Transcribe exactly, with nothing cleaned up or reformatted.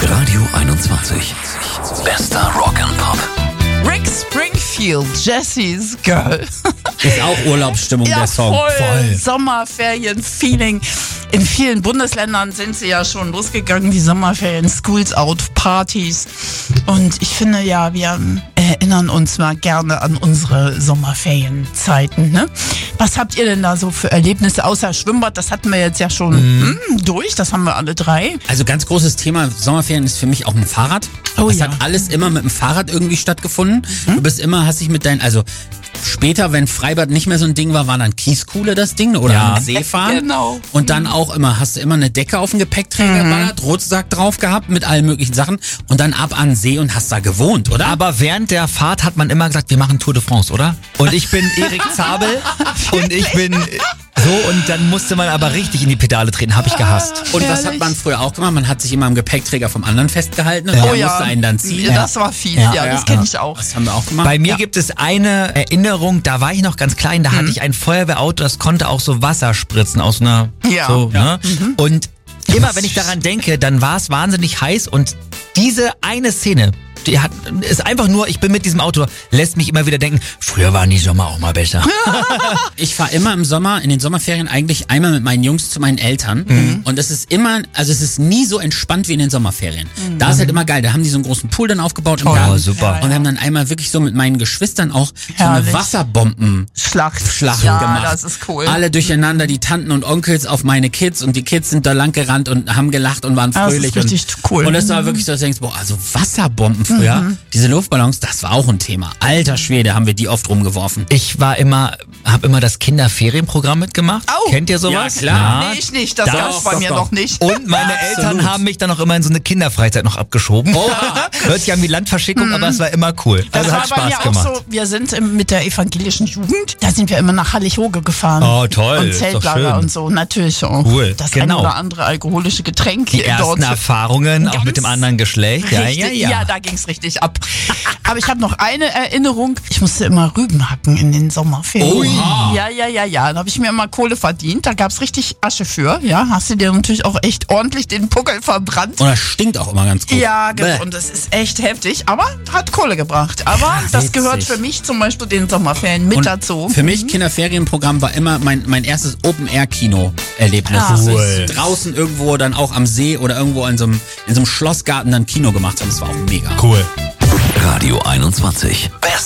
Radio einundzwanzig. Bester Rock and Pop. Rick Springfield, Jessie's Girl. Ist auch Urlaubsstimmung, Ja, der Song. voll. Voll. Sommerferien-Feeling. In vielen Bundesländern sind sie ja schon losgegangen, die Sommerferien, Schools Out, Partys. Und ich finde ja, wir erinnern uns mal gerne an unsere Sommerferienzeiten. Ne? Was habt ihr denn da so für Erlebnisse außer Schwimmbad? Das hatten wir jetzt ja schon mm. mh, durch, das haben wir alle drei. Also ganz großes Thema Sommerferien ist für mich auch ein Fahrrad. Oh das ja. hat alles immer mit dem Fahrrad irgendwie stattgefunden. Mhm. Du bist immer, hast dich mit deinen, also später, wenn Freibad nicht mehr so ein Ding war, war dann Kieskuhle das Ding oder Ja. am See fahren. Genau. Und dann auch immer, hast du immer eine Decke auf dem Gepäckträger Mhm. geballert, Rucksack drauf gehabt mit allen möglichen Sachen und dann ab an den See und hast da gewohnt, oder? Aber während der Fahrt hat man immer gesagt, wir machen Tour de France, oder? Und ich bin Erik Zabel und ich bin so, und dann musste man aber richtig in die Pedale treten, habe ich gehasst. Und was hat Herrlich. man früher auch gemacht? Man hat sich immer am Gepäckträger vom anderen festgehalten und Ja. der Oh ja. musste einen dann ziehen. Ja, das war fies, Ja. ja, das Ja. kenne ich auch. Das haben wir auch gemacht. Bei mir Ja. gibt es eine Erinnerung, da war ich noch ganz klein, da hatte ich ein Feuerwehrauto, das konnte auch so Wasser spritzen aus einer, Ja. so, Ja. ne? Und immer wenn ich daran denke, dann war es wahnsinnig heiß und diese eine Szene, die hat, ist einfach nur, ich bin mit diesem Auto, lässt mich immer wieder denken, früher waren die Sommer auch mal besser. Ich fahre immer im Sommer, in den Sommerferien eigentlich einmal mit meinen Jungs zu meinen Eltern. Mhm. Und es ist immer, also es ist nie so entspannt wie in den Sommerferien. Mhm. Da ist halt immer geil. Da haben die so einen großen Pool dann aufgebaut. Oh, im Garten. super. Und wir haben dann einmal wirklich so mit meinen Geschwistern auch Herrlich. so eine Wasserbomben. Schlacht. Schlacht ja, gemacht. das ist cool. Alle durcheinander, die Tanten und Onkels auf meine Kids und die Kids sind da lang gerannt und haben gelacht und waren Ja, das ist fröhlich. richtig und, cool. Und das war wirklich so, dass du denkst, boah, also Wasserbomben früher, Mhm. diese Luftballons, das war auch ein Thema. Alter Schwede, haben wir die oft rumgeworfen. Ich war immer, habe immer das Kinderferienprogramm mitgemacht. Au. Kennt ihr sowas? Ja, klar. Nee, ich nicht, das Doch, gab's bei doch, mir doch. noch nicht. Und meine Absolut. Eltern haben mich dann auch immer in so eine Kinderfreizeit noch abgeschoben. Oh. Hört sich an wie Landverschickung, aber es war immer cool. Das Also war hat bei mir Spaß auch gemacht. so, wir sind im, mit der evangelischen Jugend, da sind wir immer nach Hallig-Hoge gefahren. Oh, toll, Und ist doch Zeltlager schön. und so, natürlich auch. Cool, Das genau. ein oder andere alkoholische Getränk Die ersten dort. Erfahrungen auch Ganz mit dem anderen Geschlecht. Ja, Richtig, ja, ja. ja, da ging's richtig ab. Aber ich habe noch eine Erinnerung. Ich musste immer Rüben hacken in den Sommerferien. Oha. Ja, ja, ja, ja. Da habe ich mir immer Kohle verdient. Da gab's richtig Asche für. Ja, hast du dir natürlich auch echt ordentlich den Puckel verbrannt. Und das stinkt auch immer ganz gut. Ja, Bäh. genau. Und das ist echt heftig. Aber hat Kohle gebracht. Aber das witzig. gehört für mich zum Beispiel den Sommerferien mit Und dazu. Für mich, Kinderferienprogramm war immer mein, mein erstes Open-Air-Kino-Erlebnis. Ah. Das Cool. ist draußen irgendwo dann auch am See oder irgendwo in so einem, in so einem Schlossgarten dann Kino gemacht haben. Das war auch mega. Cool. Radio einundzwanzig. Best